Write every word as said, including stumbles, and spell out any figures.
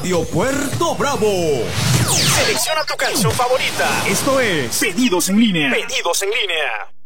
Radio Puerto Bravo. Selecciona tu canción favorita. Esto es Pedidos en Línea. Pedidos en Línea.